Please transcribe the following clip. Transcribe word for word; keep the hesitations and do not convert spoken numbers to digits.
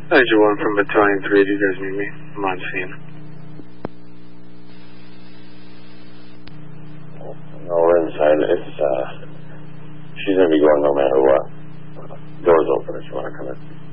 Agent one from Battalion three, do you guys need me? I'm on scene. No, we're inside. It's, uh, she's gonna be going no matter what. Door's open if you wanna come in.